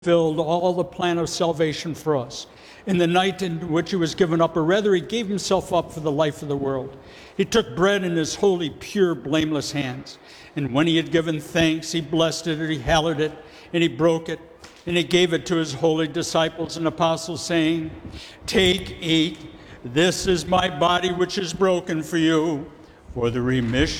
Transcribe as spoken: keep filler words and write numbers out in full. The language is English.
fulfilled all the plan of salvation for us in the night in which he was given up, or rather he gave himself up for the life of the world. He took bread in his holy, pure, blameless hands, and when he had given thanks, he blessed it, or he hallowed it, and he broke it, and he gave it to his holy disciples and apostles, saying, "Take, eat, this is my body which is broken for you, for the remission